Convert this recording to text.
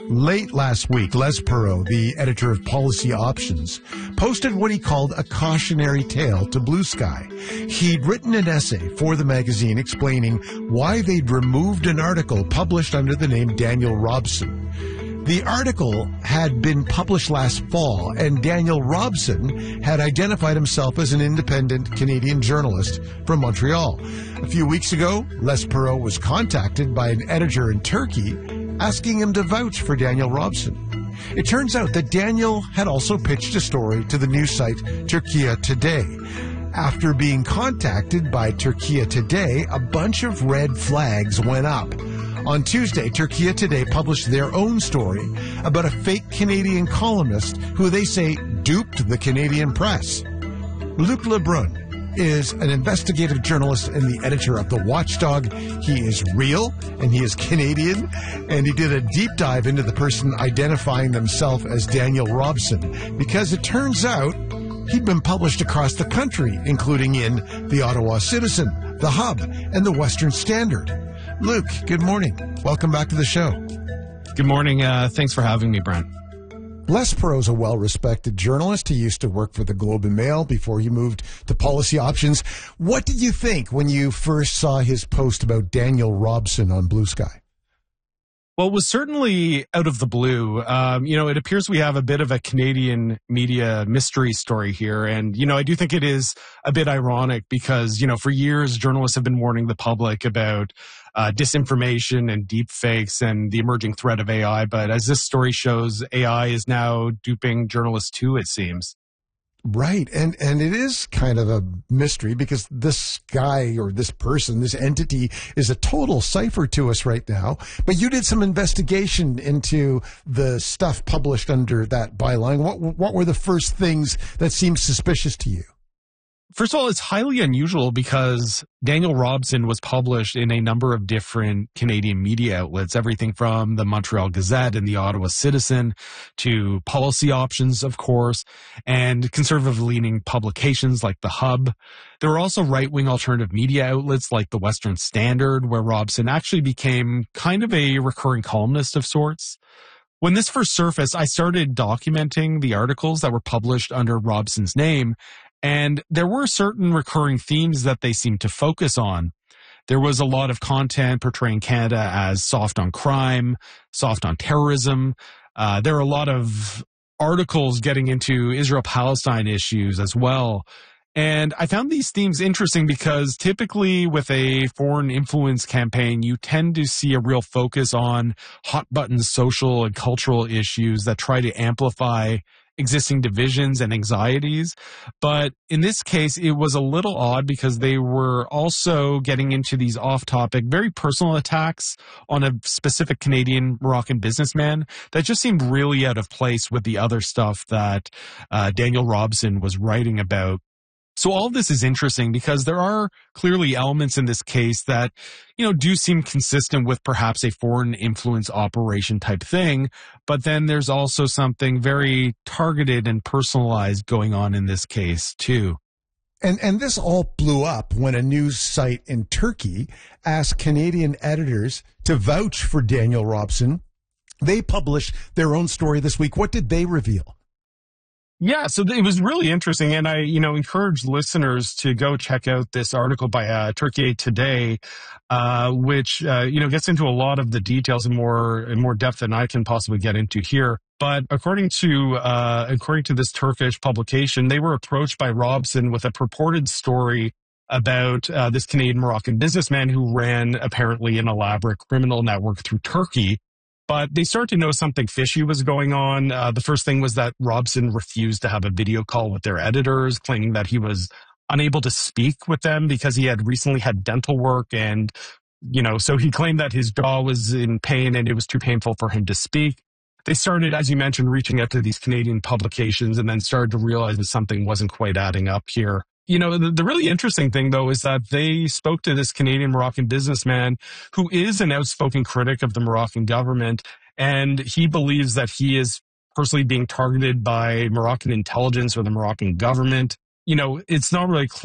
Late last week, Les Perot, the editor of Policy Options, posted what he called a cautionary tale to Blue Sky. He'd written an essay for the magazine explaining why they'd removed an article published under the name Daniel Robson. The article had been published last fall, and Daniel Robson had identified himself as an independent Canadian journalist from Montreal. A few weeks ago, Les Perot was contacted by an editor in Turkey asking him to vouch for Daniel Robson. It turns out that Daniel had also pitched a story to the news site Türkiye Today. After being contacted by Türkiye Today, a bunch of red flags went up. On Tuesday, Türkiye Today published their own story about a fake Canadian columnist who they say duped the Canadian press. Luc Lebrun is an investigative journalist and the editor of The Watchdog. He is real, and he is Canadian, and he did a deep dive into the person identifying themselves as Daniel Robson, because it turns out he'd been published across the country, including in the Ottawa Citizen, The Hub, and the Western Standard. Luke, good morning. Welcome back to the show. Good morning. Thanks for having me, Brent. Les Perot's a well-respected journalist. He used to work for the Globe and Mail before he moved to Policy Options. What did you think when you first saw his post about Daniel Robson on Blue Sky? Well, it was certainly out of the blue. It appears we have a bit of a Canadian media mystery story here. And, I do think it is a bit ironic because, for years, journalists have been warning the public about disinformation and deep fakes and the emerging threat of AI. But as this story shows, AI is now duping journalists too, it seems. Right. And it is kind of a mystery because this guy or this person, this entity is a total cipher to us right now. But you did some investigation into the stuff published under that byline. What were the first things that seemed suspicious to you? First of all, it's highly unusual because Daniel Robson was published in a number of different Canadian media outlets, everything from the Montreal Gazette and the Ottawa Citizen to Policy Options, of course, and conservative-leaning publications like The Hub. There were also right-wing alternative media outlets like the Western Standard, where Robson actually became kind of a recurring columnist of sorts. When this first surfaced, I started documenting the articles that were published under Robson's name, and there were certain recurring themes that they seemed to focus on. There was a lot of content portraying Canada as soft on crime, soft on terrorism. There are a lot of articles getting into Israel-Palestine issues as well. And I found these themes interesting because typically with a foreign influence campaign, you tend to see a real focus on hot-button social and cultural issues that try to amplify existing divisions and anxieties. But in this case, it was a little odd because they were also getting into these off-topic, very personal attacks on a specific Canadian Moroccan businessman that just seemed really out of place with the other stuff that Daniel Robson was writing about. So all of this is interesting because there are clearly elements in this case that, do seem consistent with perhaps a foreign influence operation type thing. But then there's also something very targeted and personalized going on in this case too. And this all blew up when a news site in Turkey asked Canadian editors to vouch for Daniel Robson. They published their own story this week. What did they reveal? Yeah, so it was really interesting, and I, encourage listeners to go check out this article by Türkiye Today, which gets into a lot of the details in more depth than I can possibly get into here. But according to this Turkish publication, they were approached by Robson with a purported story about this Canadian Moroccan businessman who ran apparently an elaborate criminal network through Turkey. But they started to know something fishy was going on. The first thing was that Robson refused to have a video call with their editors, claiming that he was unable to speak with them because he had recently had dental work. And, so he claimed that his jaw was in pain and it was too painful for him to speak. They started, as you mentioned, reaching out to these Canadian publications and then started to realize that something wasn't quite adding up here. The really interesting thing, though, is that they spoke to this Canadian Moroccan businessman who is an outspoken critic of the Moroccan government, and he believes that he is personally being targeted by Moroccan intelligence or the Moroccan government. It's not really clear